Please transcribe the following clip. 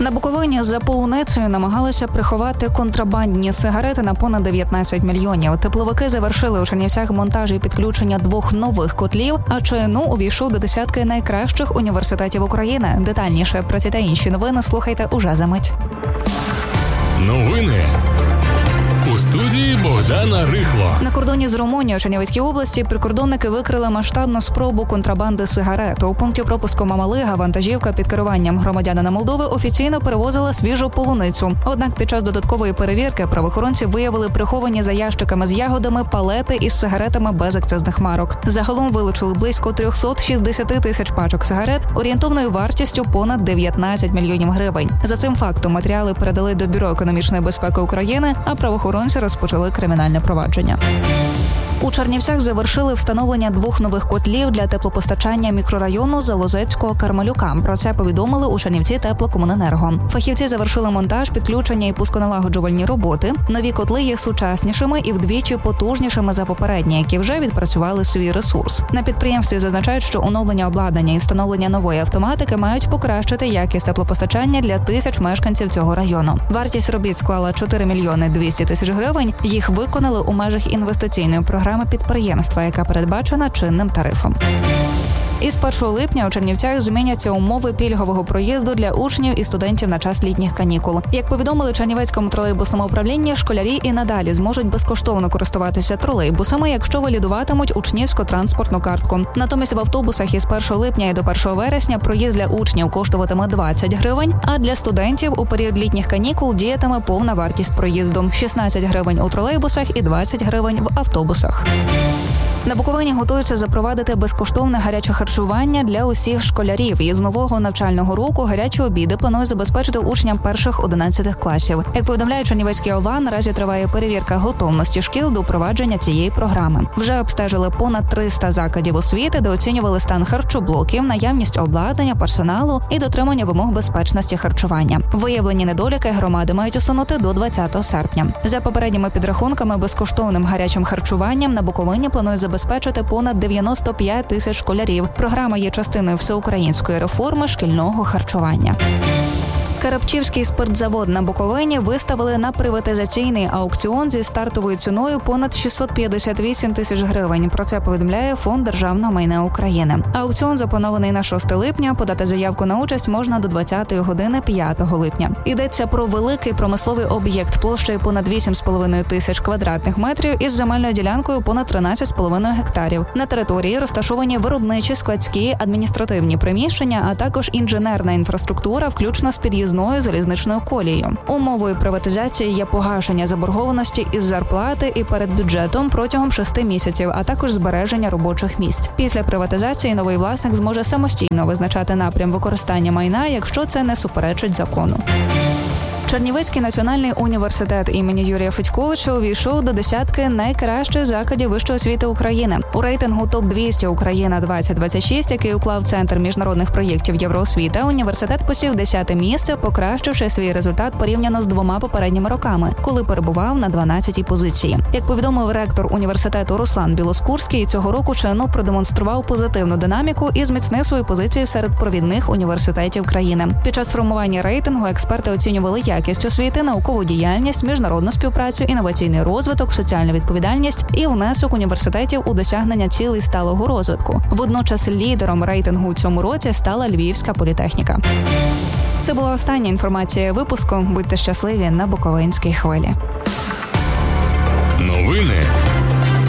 На Буковині за полуницею намагалися приховати контрабандні сигарети на понад 19 мільйонів. Тепловики завершили у Чернівцях монтаж і підключення 2 нових котлів, а ЧНУ увійшов до десятки найкращих університетів України. Детальніше про ці та інші новини слухайте уже за мить. Новини. У студії Богдана Рихло. На кордоні з Румунією у Чернівецькій області прикордонники викрили масштабну спробу контрабанди сигарет. У пункті пропуску Мамалига вантажівка під керуванням громадянина Молдови офіційно перевозила свіжу полуницю. Однак під час додаткової перевірки правоохоронці виявили приховані за ящиками з ягодами палети із сигаретами без акцизних марок. Загалом вилучили близько 360 тисяч пачок сигарет орієнтовною вартістю понад 19 мільйонів гривень. За цим фактом матеріали передали до Бюро економічної безпеки України, а правоохоронці розпочали кримінальне провадження. У Чернівцях завершили встановлення 2 нових котлів для теплопостачання мікрорайону Залозецького Кармелюка. Про це повідомили у Чернівці теплокомуненерго. Фахівці завершили монтаж, підключення і пусконалагоджувальні роботи. Нові котли є сучаснішими і вдвічі потужнішими за попередні, які вже відпрацювали свій ресурс. На підприємстві зазначають, що оновлення обладнання і встановлення нової автоматики мають покращити якість теплопостачання для тисяч мешканців цього району. Вартість робіт склала 4 мільйони 200 тисяч гривень. Їх виконали у межах інвестиційної програми підприємства, яка передбачена чинним тарифом. Із 1 липня у Чернівцях зміняться умови пільгового проїзду для учнів і студентів на час літніх канікул. Як повідомили Чернівецькому тролейбусному управлінні, школярі і надалі зможуть безкоштовно користуватися тролейбусами, якщо валідуватимуть учнівську транспортну картку. Натомість в автобусах із 1 липня і до 1 вересня проїзд для учнів коштуватиме 20 гривень, а для студентів у період літніх канікул діятиме повна вартість проїзду – 16 гривень у тролейбусах і 20 гривень в автобусах. На Буковині готуються запровадити безкоштовне гаряче харчування для усіх школярів. І з нового навчального року гарячі обіди планують забезпечити учням перших 11 класів. Як повідомляє Чернівецький ОВА, наразі триває перевірка готовності шкіл до впровадження цієї програми. Вже обстежили понад 300 закладів освіти, де оцінювали стан харчоблоків, наявність обладнання, персоналу і дотримання вимог безпечності харчування. Виявлені недоліки громади мають усунути до 20 серпня. За попередніми підрахунками, безкоштовним гарячим харчуванням на Буковині планують забезпечити понад 95 тисяч школярів. Програма є частиною всеукраїнської реформи шкільного харчування. Карапчівський спиртзавод на Буковині виставили на приватизаційний аукціон зі стартовою ціною понад 658 тисяч гривень. Про це повідомляє Фонд державного майна України. Аукціон запланований на 6 липня. Подати заявку на участь можна до 20-ї години 5 липня. Йдеться про великий промисловий об'єкт площею понад 8,5 тисяч квадратних метрів із земельною ділянкою понад 13,5 гектарів. На території розташовані виробничі, складські, адміністративні приміщення, а також інженерна інфраструктура, включно з під'їздною залізничною колією. Умовою приватизації є погашення заборгованості із зарплати і перед бюджетом протягом 6 місяців, а також збереження робочих місць. Після приватизації новий власник зможе самостійно визначати напрям використання майна, якщо це не суперечить закону. Чернівецький національний університет імені Юрія Федьковича увійшов до десятки найкращих закладів вищої освіти України. У рейтингу ТОП-200 Україна 2026, який уклав Центр міжнародних проєктів Євроосвіта, університет посів 10-те місце, покращивши свій результат порівняно з 2 попередніми роками, коли перебував на 12-й позиції. Як повідомив ректор університету Руслан Білоскурський, цього року ЧНУ продемонстрував позитивну динаміку і зміцнив свою позицію серед провідних університетів країни. Під час формування рейтингу експерти оцінювали якість освіти, наукову діяльність, міжнародну співпрацю, інноваційний розвиток, соціальну відповідальність і внесок університетів у досягнення цілей сталого розвитку. Водночас лідером рейтингу у цьому році стала Львівська політехніка. Це була остання інформація випуску. Будьте щасливі на Буковинській хвилі.